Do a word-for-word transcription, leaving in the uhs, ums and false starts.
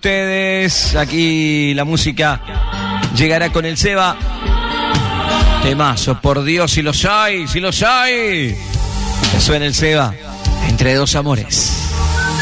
ustedes. Aquí la música llegará con el Seba. Temazo, por Dios, si los hay, si los hay. Que suena el Seba, Entre dos amores.